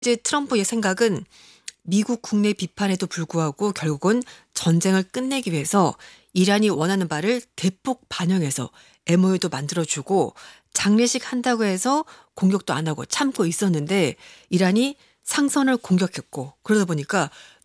이제 트럼프의 생각은 미국 국내 비판에도 불구하고 결국은 전쟁을 끝내기 위해서 이란이 원하는 바를 대폭 반영해서 MOU도 만들어주고 장례식 한다고 해서 공격도 안 하고 참고 있었는데 이란이 상선을 공격했고 그러다 보니까